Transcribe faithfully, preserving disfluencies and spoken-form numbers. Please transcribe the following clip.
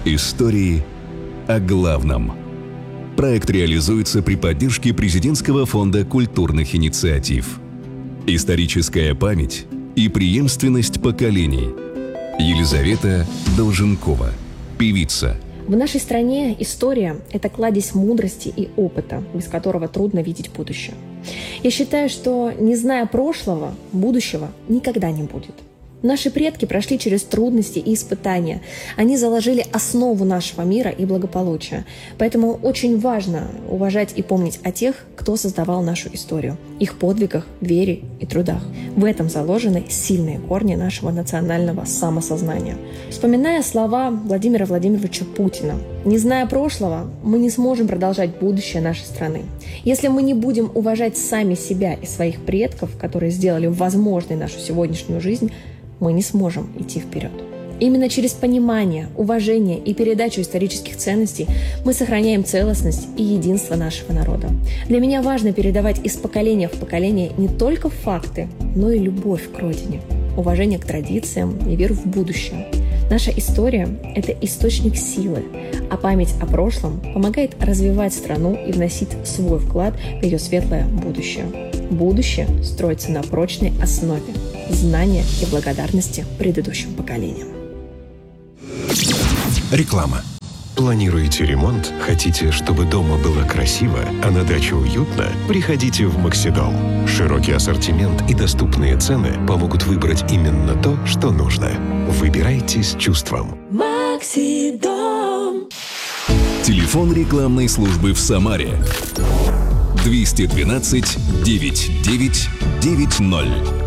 Истории о главном. Проект реализуется при поддержке Президентского фонда культурных инициатив. Историческая память и преемственность поколений. Елизавета Долженкова, певица. В нашей стране история – это кладезь мудрости и опыта, без которого трудно видеть будущее. Я считаю, что, не зная прошлого, будущего никогда не будет. Наши предки прошли через трудности и испытания. Они заложили основу нашего мира и благополучия. Поэтому очень важно уважать и помнить о тех, кто создавал нашу историю, их подвигах, вере и трудах. В этом заложены сильные корни нашего национального самосознания. Вспоминая слова Владимира Владимировича Путина, «Не зная прошлого, мы не сможем продолжать будущее нашей страны. Если мы не будем уважать сами себя и своих предков, которые сделали возможной нашу сегодняшнюю жизнь, мы не сможем идти вперед». Именно через понимание, уважение и передачу исторических ценностей мы сохраняем целостность и единство нашего народа. Для меня важно передавать из поколения в поколение не только факты, но и любовь к родине, уважение к традициям и веру в будущее. Наша история – это источник силы, а память о прошлом помогает развивать страну и вносить свой вклад в ее светлое будущее. Будущее строится на прочной основе знания и благодарности предыдущим поколениям. Реклама. Планируете ремонт? Хотите, чтобы дома было красиво, а на даче уютно? Приходите в Максидом. Широкий ассортимент и доступные цены помогут выбрать именно то, что нужно. Выбирайте с чувством. Максидом. Телефон рекламной службы в Самаре. двести двенадцать девятьсот девять девять ноль.